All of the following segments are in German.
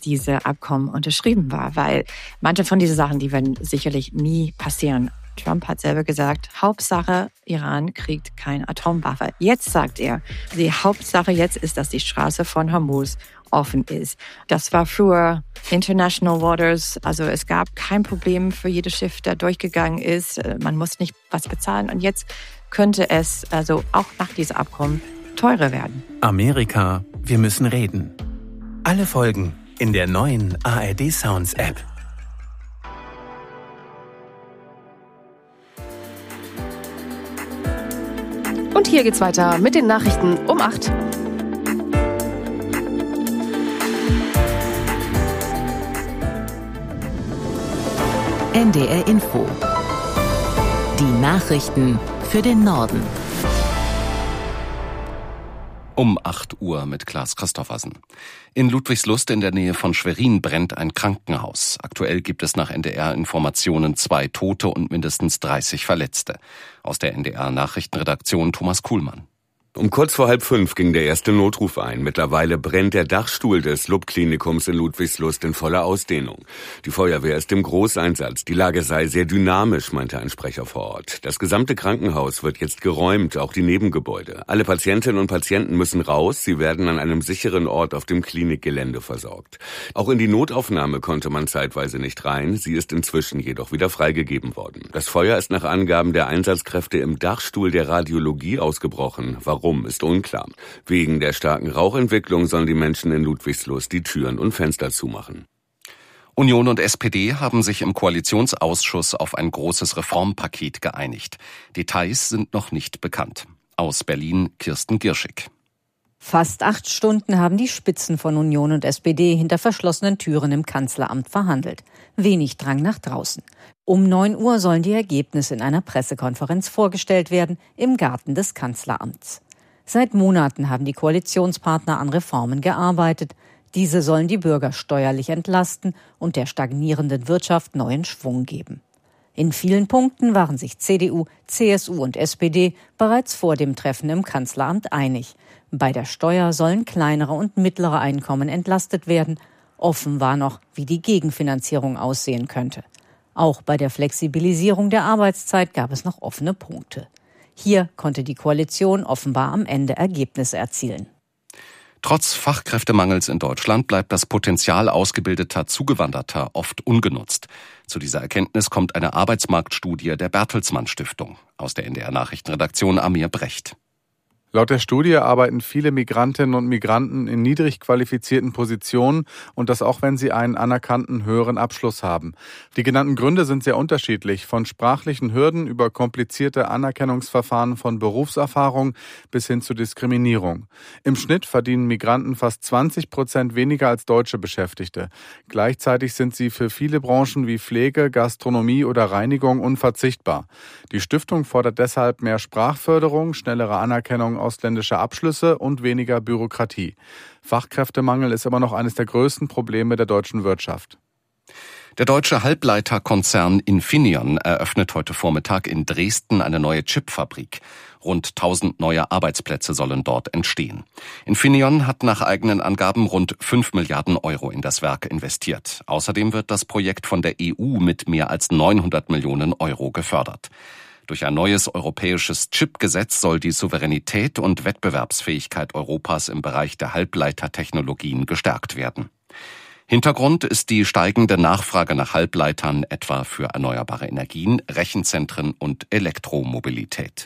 diese Abkommen unterschrieben war, weil manche von diesen Sachen, die werden sicherlich nie passieren. Trump hat selber gesagt, Hauptsache, Iran kriegt keine Atomwaffe. Jetzt sagt er, die Hauptsache jetzt ist, dass die Straße von Hormuz offen ist. Das war früher International Waters, also es gab kein Problem für jedes Schiff, das durchgegangen ist. Man muss nicht was bezahlen und jetzt könnte es also auch nach diesem Abkommen teurer werden. Amerika, wir müssen reden. Alle Folgen in der neuen ARD Sounds App. Und hier geht's weiter mit den Nachrichten um 8. NDR Info. Die Nachrichten für den Norden. Um 8 Uhr mit Klaas Christoffersen. In Ludwigslust in der Nähe von Schwerin brennt ein Krankenhaus. Aktuell gibt es nach NDR-Informationen 2 Tote und mindestens 30 Verletzte. Aus der NDR-Nachrichtenredaktion Thomas Kuhlmann. Um kurz vor 4:30 ging der erste Notruf ein. Mittlerweile brennt der Dachstuhl des LUB-Klinikums in Ludwigslust in voller Ausdehnung. Die Feuerwehr ist im Großeinsatz. Die Lage sei sehr dynamisch, meinte ein Sprecher vor Ort. Das gesamte Krankenhaus wird jetzt geräumt, auch die Nebengebäude. Alle Patientinnen und Patienten müssen raus. Sie werden an einem sicheren Ort auf dem Klinikgelände versorgt. Auch in die Notaufnahme konnte man zeitweise nicht rein. Sie ist inzwischen jedoch wieder freigegeben worden. Das Feuer ist nach Angaben der Einsatzkräfte im Dachstuhl der Radiologie ausgebrochen. Warum ist unklar. Wegen der starken Rauchentwicklung sollen die Menschen in Ludwigslust die Türen und Fenster zumachen. Union und SPD haben sich im Koalitionsausschuss auf ein großes Reformpaket geeinigt. Details sind noch nicht bekannt. Aus Berlin Kirsten Gierschig. Fast 8 Stunden haben die Spitzen von Union und SPD hinter verschlossenen Türen im Kanzleramt verhandelt. Wenig Drang nach draußen. Um 9 Uhr sollen die Ergebnisse in einer Pressekonferenz vorgestellt werden im Garten des Kanzleramts. Seit Monaten haben die Koalitionspartner an Reformen gearbeitet. Diese sollen die Bürger steuerlich entlasten und der stagnierenden Wirtschaft neuen Schwung geben. In vielen Punkten waren sich CDU, CSU und SPD bereits vor dem Treffen im Kanzleramt einig. Bei der Steuer sollen kleinere und mittlere Einkommen entlastet werden. Offen war noch, wie die Gegenfinanzierung aussehen könnte. Auch bei der Flexibilisierung der Arbeitszeit gab es noch offene Punkte. Hier konnte die Koalition offenbar am Ende Ergebnisse erzielen. Trotz Fachkräftemangels in Deutschland bleibt das Potenzial ausgebildeter Zugewanderter oft ungenutzt. Zu dieser Erkenntnis kommt eine Arbeitsmarktstudie der Bertelsmann Stiftung. Aus der NDR-Nachrichtenredaktion Amir Brecht. Laut der Studie arbeiten viele Migrantinnen und Migranten in niedrig qualifizierten Positionen und das auch, wenn sie einen anerkannten höheren Abschluss haben. Die genannten Gründe sind sehr unterschiedlich, von sprachlichen Hürden über komplizierte Anerkennungsverfahren von Berufserfahrung bis hin zu Diskriminierung. Im Schnitt verdienen Migranten fast 20% weniger als deutsche Beschäftigte. Gleichzeitig sind sie für viele Branchen wie Pflege, Gastronomie oder Reinigung unverzichtbar. Die Stiftung fordert deshalb mehr Sprachförderung, schnellere Anerkennung ausländischer Abschlüsse und weniger Bürokratie. Fachkräftemangel ist immer noch eines der größten Probleme der deutschen Wirtschaft. Der deutsche Halbleiterkonzern Infineon eröffnet heute Vormittag in Dresden eine neue Chipfabrik. Rund 1000 neue Arbeitsplätze sollen dort entstehen. Infineon hat nach eigenen Angaben rund 5 Milliarden Euro in das Werk investiert. Außerdem wird das Projekt von der EU mit mehr als 900 Millionen Euro gefördert. Durch ein neues europäisches Chipgesetz soll die Souveränität und Wettbewerbsfähigkeit Europas im Bereich der Halbleitertechnologien gestärkt werden. Hintergrund ist die steigende Nachfrage nach Halbleitern, etwa für erneuerbare Energien, Rechenzentren und Elektromobilität.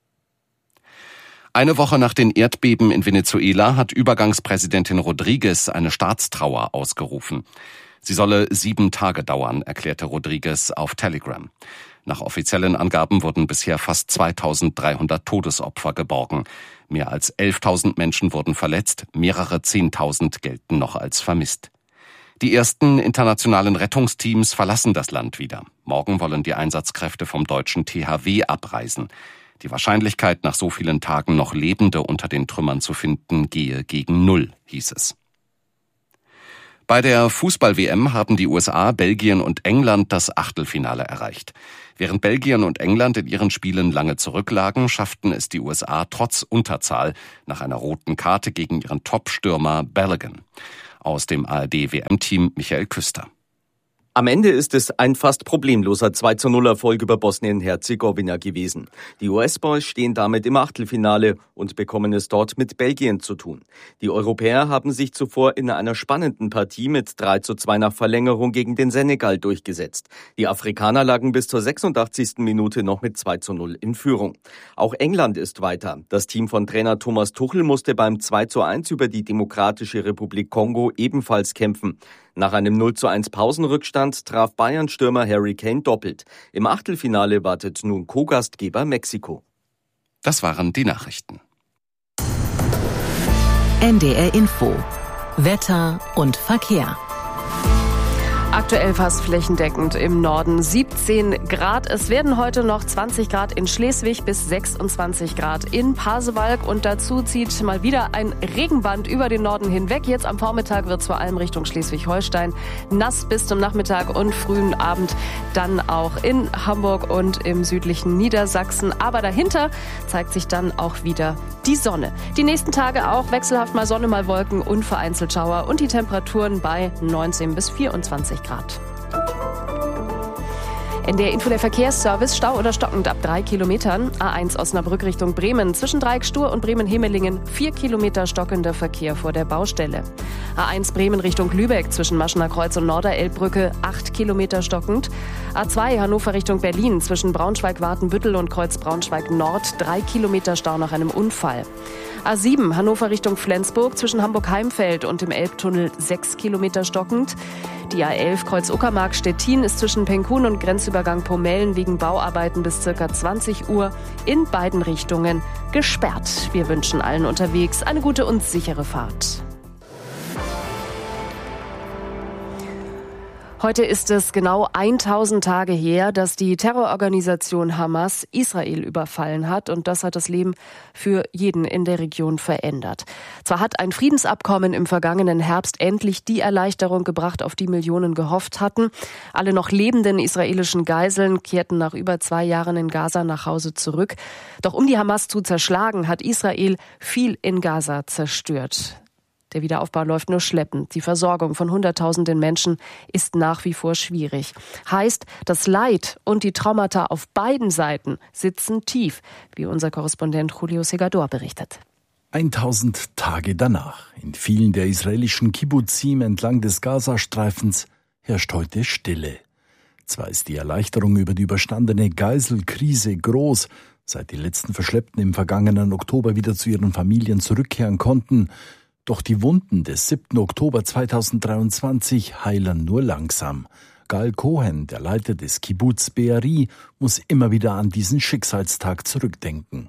Eine Woche nach den Erdbeben in Venezuela hat Übergangspräsidentin Rodriguez eine Staatstrauer ausgerufen. Sie solle 7 Tage dauern, erklärte Rodriguez auf Telegram. Nach offiziellen Angaben wurden bisher fast 2300 Todesopfer geborgen. Mehr als 11.000 Menschen wurden verletzt, mehrere 10.000 gelten noch als vermisst. Die ersten internationalen Rettungsteams verlassen das Land wieder. Morgen wollen die Einsatzkräfte vom deutschen THW abreisen. Die Wahrscheinlichkeit, nach so vielen Tagen noch Lebende unter den Trümmern zu finden, gehe gegen 0, hieß es. Bei der Fußball-WM haben die USA, Belgien und England das Achtelfinale erreicht. Während Belgien und England in ihren Spielen lange zurücklagen, schafften es die USA trotz Unterzahl nach einer roten Karte gegen ihren Top-Stürmer Balogun. Aus dem ARD-WM-Team Michael Küster. Am Ende ist es ein fast problemloser 2:0-Erfolg über Bosnien-Herzegowina gewesen. Die US-Boys stehen damit im Achtelfinale und bekommen es dort mit Belgien zu tun. Die Europäer haben sich zuvor in einer spannenden Partie mit 3:2 nach Verlängerung gegen den Senegal durchgesetzt. Die Afrikaner lagen bis zur 86. Minute noch mit 2:0 in Führung. Auch England ist weiter. Das Team von Trainer Thomas Tuchel musste beim 2:1 über die Demokratische Republik Kongo ebenfalls kämpfen. Nach einem 0:1 Pausenrückstand traf Bayern-Stürmer Harry Kane doppelt. Im Achtelfinale wartet nun Co-Gastgeber Mexiko. Das waren die Nachrichten. NDR Info. Wetter und Verkehr. Aktuell fast flächendeckend im Norden 17 Grad. Es werden heute noch 20 Grad in Schleswig bis 26 Grad in Pasewalk. Und dazu zieht mal wieder ein Regenband über den Norden hinweg. Jetzt am Vormittag wird es vor allem Richtung Schleswig-Holstein nass bis zum Nachmittag und frühen Abend. Dann auch in Hamburg und im südlichen Niedersachsen. Aber dahinter zeigt sich dann auch wieder die Sonne. Die nächsten Tage auch wechselhaft mal Sonne, mal Wolken und vereinzelt Schauer. Und die Temperaturen bei 19 bis 24 Grad. In der Info der Verkehrsservice, Stau oder stockend ab 3 Kilometern. A1 Osnabrück Richtung Bremen. Zwischen Dreieck Stur und Bremen-Hemelingen 4 Kilometer stockender Verkehr vor der Baustelle. A1 Bremen Richtung Lübeck. Zwischen Maschener Kreuz und Norderelbbrücke 8 Kilometer stockend. A2 Hannover Richtung Berlin. Zwischen Braunschweig-Watenbüttel und Kreuz Braunschweig-Nord 3 Kilometer Stau nach einem Unfall. A7 Hannover Richtung Flensburg. Zwischen Hamburg-Heimfeld und dem Elbtunnel 6 Kilometer stockend. Die A11 Kreuz Uckermark-Stettin ist zwischen Penkun und Grenzübergang Pomellen wegen Bauarbeiten bis ca. 20 Uhr in beiden Richtungen gesperrt. Wir wünschen allen unterwegs eine gute und sichere Fahrt. Heute ist es genau 1000 Tage her, dass die Terrororganisation Hamas Israel überfallen hat. Und das hat das Leben für jeden in der Region verändert. Zwar hat ein Friedensabkommen im vergangenen Herbst endlich die Erleichterung gebracht, auf die Millionen gehofft hatten. Alle noch lebenden israelischen Geiseln kehrten nach über 2 Jahren in Gaza nach Hause zurück. Doch um die Hamas zu zerschlagen, hat Israel viel in Gaza zerstört. Der Wiederaufbau läuft nur schleppend. Die Versorgung von Hunderttausenden Menschen ist nach wie vor schwierig. Heißt, das Leid und die Traumata auf beiden Seiten sitzen tief, wie unser Korrespondent Julio Segador berichtet. 1000 Tage danach. In vielen der israelischen Kibbuzim entlang des Gazastreifens herrscht heute Stille. Zwar ist die Erleichterung über die überstandene Geiselkrise groß, seit die letzten Verschleppten im vergangenen Oktober wieder zu ihren Familien zurückkehren konnten, doch die Wunden des 7. Oktober 2023 heilen nur langsam. Gal Cohen, der Leiter des Kibbuz Be'eri, muss immer wieder an diesen Schicksalstag zurückdenken.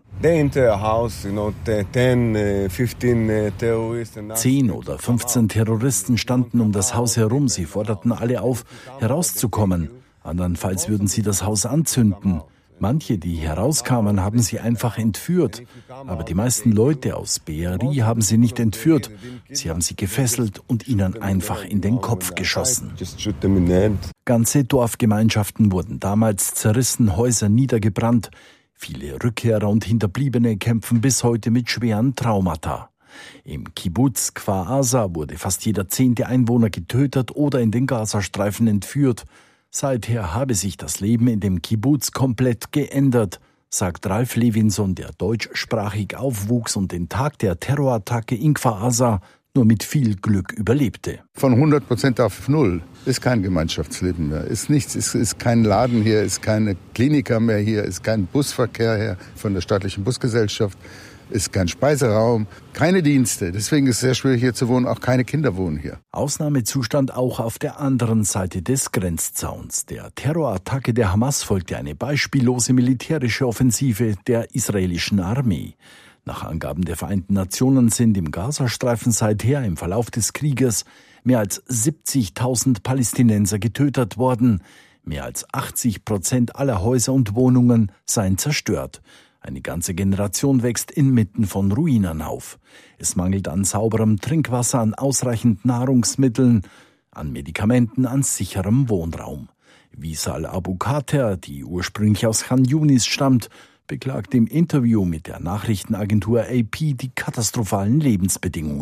10 oder 15 Terroristen standen um das Haus herum. Sie forderten alle auf, herauszukommen. Andernfalls würden sie das Haus anzünden. Manche, die herauskamen, haben sie einfach entführt. Aber die meisten Leute aus Be'eri haben sie nicht entführt. Sie haben sie gefesselt und ihnen einfach in den Kopf geschossen. Ganze Dorfgemeinschaften wurden damals zerrissen, Häuser niedergebrannt. Viele Rückkehrer und Hinterbliebene kämpfen bis heute mit schweren Traumata. Im Kibbuz Kfar Aza wurde fast jeder 10. Einwohner getötet oder in den Gazastreifen entführt. Seither habe sich das Leben in dem Kibbuz komplett geändert, sagt Ralf Levinson, der deutschsprachig aufwuchs und den Tag der Terrorattacke in Kfar Aza nur mit viel Glück überlebte. Von 100% auf 0 ist kein Gemeinschaftsleben mehr, ist nichts, ist kein Laden hier, ist keine Kliniker mehr hier, ist kein Busverkehr her von der staatlichen Busgesellschaft. Ist kein Speiseraum, keine Dienste. Deswegen ist es sehr schwierig hier zu wohnen, auch keine Kinder wohnen hier. Ausnahmezustand auch auf der anderen Seite des Grenzzauns. Der Terrorattacke der Hamas folgte eine beispiellose militärische Offensive der israelischen Armee. Nach Angaben der Vereinten Nationen sind im Gazastreifen seither im Verlauf des Krieges mehr als 70.000 Palästinenser getötet worden. Mehr als 80% aller Häuser und Wohnungen seien zerstört. Eine ganze Generation wächst inmitten von Ruinen auf. Es mangelt an sauberem Trinkwasser, an ausreichend Nahrungsmitteln, an Medikamenten, an sicherem Wohnraum. Wisal Abu Khater, die ursprünglich aus Khan Yunis stammt, beklagt im Interview mit der Nachrichtenagentur AP die katastrophalen Lebensbedingungen.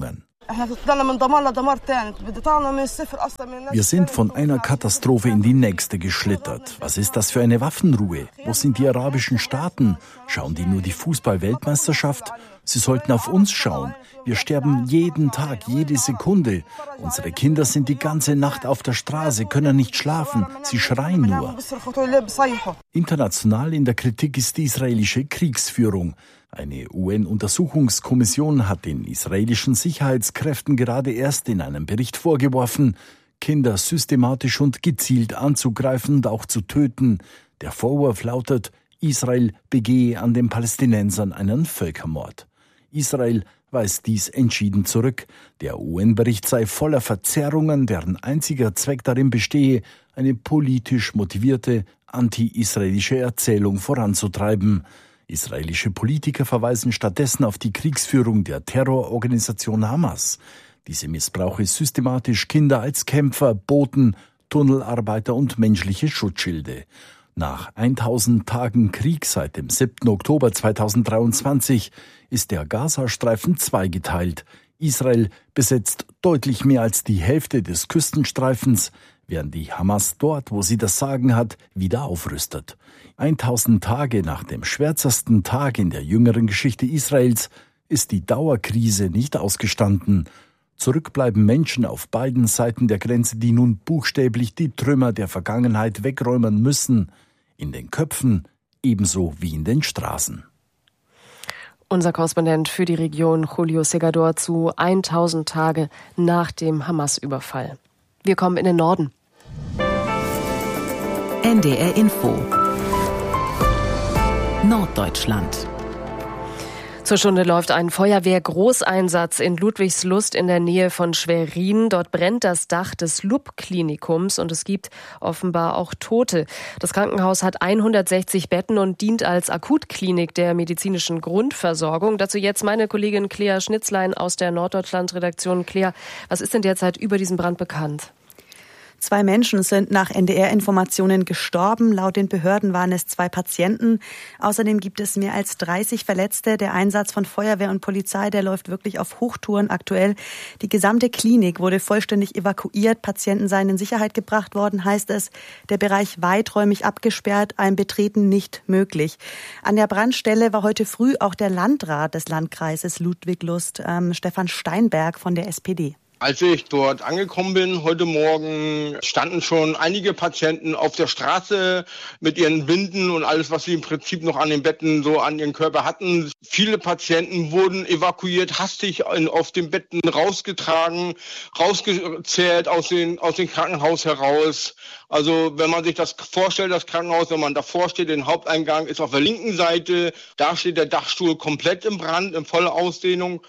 Wir sind von einer Katastrophe in die nächste geschlittert. Was ist das für eine Waffenruhe? Wo sind die arabischen Staaten? Schauen die nur die Fußball-Weltmeisterschaft? Sie sollten auf uns schauen. Wir sterben jeden Tag, jede Sekunde. Unsere Kinder sind die ganze Nacht auf der Straße, können nicht schlafen. Sie schreien nur. International in der Kritik ist die israelische Kriegsführung. Eine UN-Untersuchungskommission hat den israelischen Sicherheitskräften gerade erst in einem Bericht vorgeworfen, Kinder systematisch und gezielt anzugreifen und auch zu töten. Der Vorwurf lautet, Israel begehe an den Palästinensern einen Völkermord. Israel weist dies entschieden zurück. Der UN-Bericht sei voller Verzerrungen, deren einziger Zweck darin bestehe, eine politisch motivierte, anti-israelische Erzählung voranzutreiben. Israelische Politiker verweisen stattdessen auf die Kriegsführung der Terrororganisation Hamas. Diese missbrauche systematisch Kinder als Kämpfer, Boten, Tunnelarbeiter und menschliche Schutzschilde. Nach 1000 Tagen Krieg seit dem 7. Oktober 2023 ist der Gazastreifen zweigeteilt. Israel besetzt deutlich mehr als die Hälfte des Küstenstreifens, während die Hamas dort, wo sie das Sagen hat, wieder aufrüstet. 1000 Tage nach dem schwärzesten Tag in der jüngeren Geschichte Israels ist die Dauerkrise nicht ausgestanden. Zurück bleiben Menschen auf beiden Seiten der Grenze, die nun buchstäblich die Trümmer der Vergangenheit wegräumen müssen. In den Köpfen ebenso wie in den Straßen. Unser Korrespondent für die Region Julio Segador zu 1000 Tage nach dem Hamas-Überfall. Wir kommen in den Norden. NDR Info. Norddeutschland. Zur Stunde läuft ein Feuerwehr-Großeinsatz in Ludwigslust in der Nähe von Schwerin. Dort brennt das Dach des LUB-Klinikums und es gibt offenbar auch Tote. Das Krankenhaus hat 160 Betten und dient als Akutklinik der medizinischen Grundversorgung. Dazu jetzt meine Kollegin Claire Schnitzlein aus der Norddeutschland-Redaktion. Claire, was ist denn derzeit über diesen Brand bekannt? 2 Menschen sind nach NDR-Informationen gestorben. Laut den Behörden waren es 2 Patienten. Außerdem gibt es mehr als 30 Verletzte. Der Einsatz von Feuerwehr und Polizei, der läuft wirklich auf Hochtouren aktuell. Die gesamte Klinik wurde vollständig evakuiert. Patienten seien in Sicherheit gebracht worden, heißt es. Der Bereich weiträumig abgesperrt, ein Betreten nicht möglich. An der Brandstelle war heute früh auch der Landrat des Landkreises Ludwigslust, Stefan Steinberg von der SPD. Als ich dort angekommen bin heute Morgen, standen schon einige Patienten auf der Straße mit ihren Binden und alles, was sie im Prinzip noch an den Betten so an ihren Körper hatten. Viele Patienten wurden evakuiert, hastig auf den Betten rausgetragen, rausgezerrt aus dem Krankenhaus heraus. Also wenn man sich das vorstellt, das Krankenhaus, wenn man davor steht, den Haupteingang ist auf der linken Seite, da steht der Dachstuhl komplett im Brand, in voller Ausdehnung.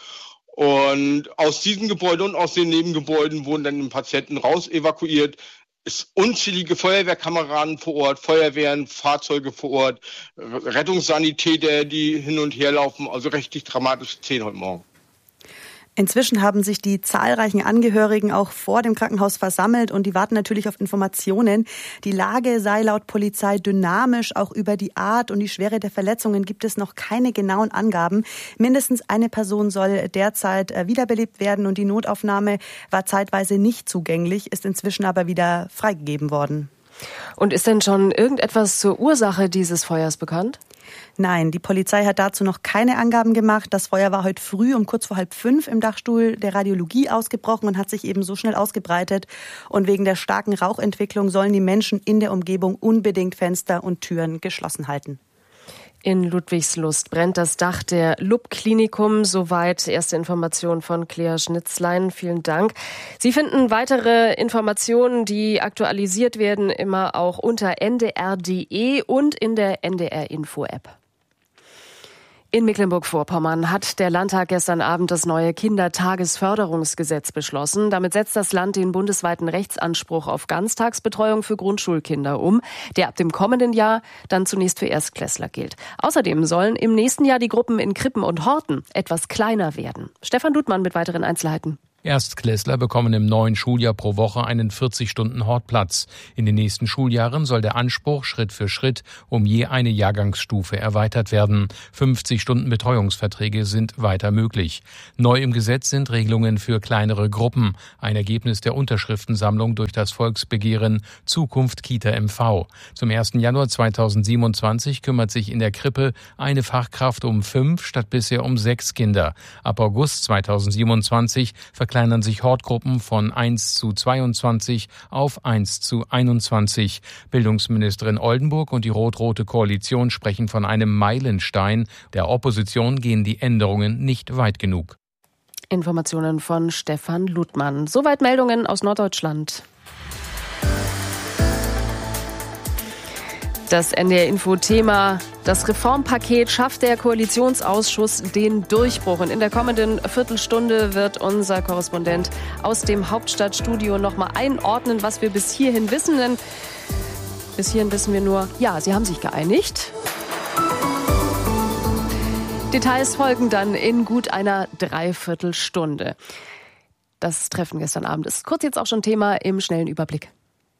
Und aus diesem Gebäude und aus den Nebengebäuden wurden dann die Patienten raus evakuiert. Es unzählige Feuerwehrkameraden vor Ort, Feuerwehren, Fahrzeuge vor Ort, Rettungssanitäter, die hin und her laufen. Also richtig dramatische Szene heute Morgen. Inzwischen haben sich die zahlreichen Angehörigen auch vor dem Krankenhaus versammelt und die warten natürlich auf Informationen. Die Lage sei laut Polizei dynamisch, auch über die Art und die Schwere der Verletzungen gibt es noch keine genauen Angaben. Mindestens eine Person soll derzeit wiederbelebt werden und die Notaufnahme war zeitweise nicht zugänglich, ist inzwischen aber wieder freigegeben worden. Und ist denn schon irgendetwas zur Ursache dieses Feuers bekannt? Nein, die Polizei hat dazu noch keine Angaben gemacht. Das Feuer war heute früh um kurz vor 4:30 im Dachstuhl der Radiologie ausgebrochen und hat sich eben so schnell ausgebreitet. Und wegen der starken Rauchentwicklung sollen die Menschen in der Umgebung unbedingt Fenster und Türen geschlossen halten. In Ludwigslust brennt das Dach der LUB-Klinikum. Soweit erste Informationen von Claire Schnitzlein. Vielen Dank. Sie finden weitere Informationen, die aktualisiert werden, immer auch unter ndr.de und in der NDR-Info-App. In Mecklenburg-Vorpommern hat der Landtag gestern Abend das neue Kindertagesförderungsgesetz beschlossen. Damit setzt das Land den bundesweiten Rechtsanspruch auf Ganztagsbetreuung für Grundschulkinder um, der ab dem kommenden Jahr dann zunächst für Erstklässler gilt. Außerdem sollen im nächsten Jahr die Gruppen in Krippen und Horten etwas kleiner werden. Stefan Dudmann mit weiteren Einzelheiten. Erstklässler bekommen im neuen Schuljahr pro Woche einen 40-Stunden-Hortplatz. In den nächsten Schuljahren soll der Anspruch Schritt für Schritt um je eine Jahrgangsstufe erweitert werden. 50 Stunden Betreuungsverträge sind weiter möglich. Neu im Gesetz sind Regelungen für kleinere Gruppen. Ein Ergebnis der Unterschriftensammlung durch das Volksbegehren Zukunft Kita MV. Zum 1. Januar 2027 kümmert sich in der Krippe eine Fachkraft um 5 statt bisher um 6 Kinder. Ab August 2027 verkleinern sich Hortgruppen von 1:22 auf 1:21. Bildungsministerin Oldenburg und die rot-rote Koalition sprechen von einem Meilenstein. Der Opposition gehen die Änderungen nicht weit genug. Informationen von Stefan Ludmann. Soweit Meldungen aus Norddeutschland. Das NDR-Info-Thema: Das Reformpaket schafft der Koalitionsausschuss den Durchbruch. Und in der kommenden Viertelstunde wird unser Korrespondent aus dem Hauptstadtstudio nochmal einordnen, was wir bis hierhin wissen. Denn bis hierhin wissen wir nur, ja, sie haben sich geeinigt. Details folgen dann in gut einer Dreiviertelstunde. Das Treffen gestern Abend ist kurz jetzt auch schon Thema im schnellen Überblick.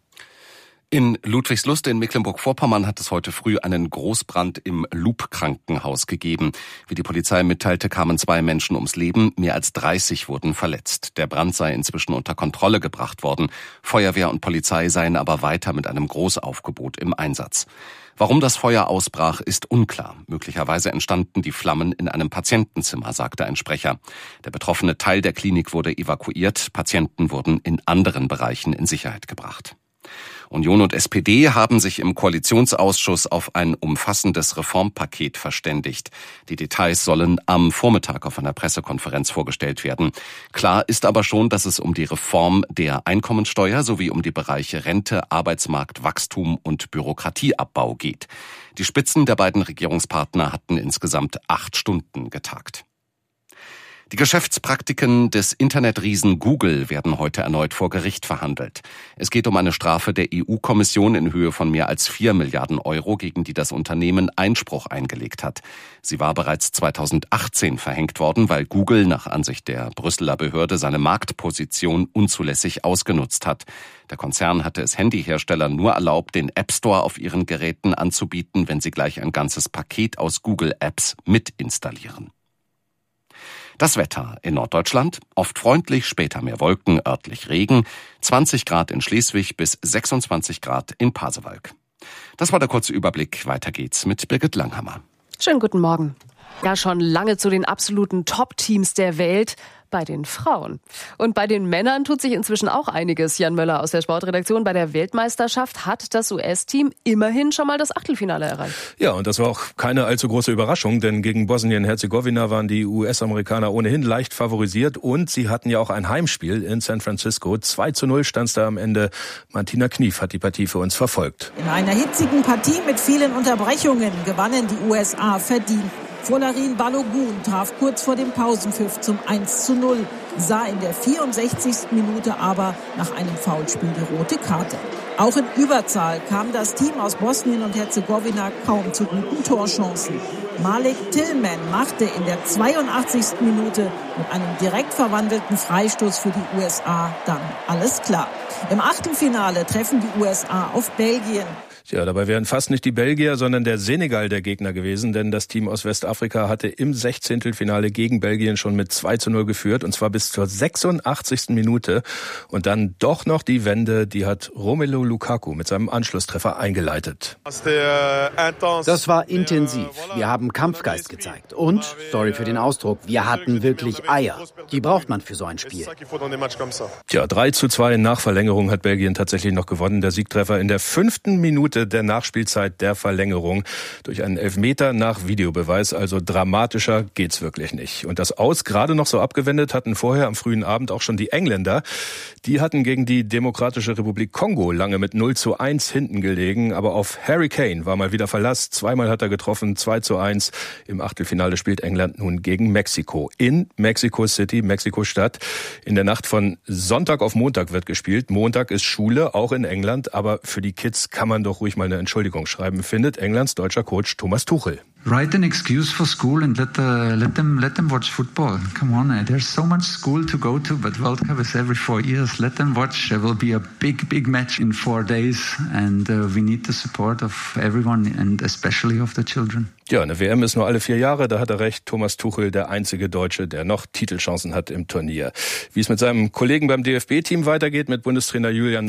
In Ludwigslust in Mecklenburg-Vorpommern hat es heute früh einen Großbrand im Loop-Krankenhaus gegeben. Wie die Polizei mitteilte, kamen 2 Menschen ums Leben, mehr als 30 wurden verletzt. Der Brand sei inzwischen unter Kontrolle gebracht worden. Feuerwehr und Polizei seien aber weiter mit einem Großaufgebot im Einsatz. Warum das Feuer ausbrach, ist unklar. Möglicherweise entstanden die Flammen in einem Patientenzimmer, sagte ein Sprecher. Der betroffene Teil der Klinik wurde evakuiert. Patienten wurden in anderen Bereichen in Sicherheit gebracht. Union und SPD haben sich im Koalitionsausschuss auf ein umfassendes Reformpaket verständigt. Die Details sollen am Vormittag auf einer Pressekonferenz vorgestellt werden. Klar ist aber schon, dass es um die Reform der Einkommensteuer sowie um die Bereiche Rente, Arbeitsmarkt, Wachstum und Bürokratieabbau geht. Die Spitzen der beiden Regierungspartner hatten insgesamt 8 Stunden getagt. Die Geschäftspraktiken des Internetriesen Google werden heute erneut vor Gericht verhandelt. Es geht um eine Strafe der EU-Kommission in Höhe von mehr als 4 Milliarden Euro, gegen die das Unternehmen Einspruch eingelegt hat. Sie war bereits 2018 verhängt worden, weil Google nach Ansicht der Brüsseler Behörde seine Marktposition unzulässig ausgenutzt hat. Der Konzern hatte es Handyherstellern nur erlaubt, den App Store auf ihren Geräten anzubieten, wenn sie gleich ein ganzes Paket aus Google-Apps mit installieren. Das Wetter in Norddeutschland: oft freundlich, später mehr Wolken, örtlich Regen, 20 Grad in Schleswig bis 26 Grad in Pasewalk. Das war der kurze Überblick. Weiter geht's mit Birgit Langhammer. Schönen guten Morgen. Ja, schon lange zu den absoluten Top-Teams der Welt bei den Frauen. Und bei den Männern tut sich inzwischen auch einiges. Jan Möller aus der Sportredaktion: Bei der Weltmeisterschaft hat das US-Team immerhin schon mal das Achtelfinale erreicht. Ja, und das war auch keine allzu große Überraschung, denn gegen Bosnien-Herzegowina waren die US-Amerikaner ohnehin leicht favorisiert und sie hatten ja auch ein Heimspiel in San Francisco. 2:0 stand es da am Ende. Martina Knief hat die Partie für uns verfolgt. In einer hitzigen Partie mit vielen Unterbrechungen gewannen die USA verdient. Folarin Balogun traf kurz vor dem Pausenpfiff zum 1:0, sah in der 64. Minute aber nach einem Foulspiel die rote Karte. Auch in Überzahl kam das Team aus Bosnien und Herzegowina kaum zu guten Torchancen. Malik Tillman machte in der 82. Minute mit einem direkt verwandelten Freistoß für die USA dann alles klar. Im Achtelfinale treffen die USA auf Belgien. Ja, dabei wären fast nicht die Belgier, sondern der Senegal der Gegner gewesen, denn das Team aus Westafrika hatte im 16. Finale gegen Belgien schon mit 2:0 geführt, und zwar bis zur 86. Minute. Und dann doch noch die Wende, die hat Romelu Lukaku mit seinem Anschlusstreffer eingeleitet. Das war intensiv. Wir haben Kampfgeist gezeigt. Und, sorry für den Ausdruck, wir hatten wirklich Eier. Die braucht man für so ein Spiel. Tja, 3:2 nach Verlängerung hat Belgien tatsächlich noch gewonnen. Der Siegtreffer in der 5. Minute der Nachspielzeit der Verlängerung durch einen Elfmeter nach Videobeweis. Also dramatischer geht's wirklich nicht. Und das Aus gerade noch so abgewendet hatten vorher am frühen Abend auch schon die Engländer. Die hatten gegen die Demokratische Republik Kongo lange mit 0:1 hinten gelegen. Aber auf Harry Kane war mal wieder Verlass. Zweimal hat er getroffen, 2:1. Im Achtelfinale spielt England nun gegen Mexiko. In Mexico City, Mexiko-Stadt. In der Nacht von Sonntag auf Montag wird gespielt. Montag ist Schule, auch in England. Aber für die Kids kann man doch ruhig mal eine Entschuldigung schreiben, findet Englands deutscher Coach Thomas Tuchel. Write an excuse for school and let them watch football. Come on, there's so much school to go to, but World Cup is every 4 years. Let them watch. There will be a big match in 4 days, and we need the support of everyone and especially of the children. Ja, eine WM ist nur alle 4 Jahre, da hat er recht. Thomas Tuchel, der einzige Deutsche, der noch Titelchancen hat im Turnier. Wie es mit seinem Kollegen beim DFB-Team weitergeht, mit Bundestrainer Julian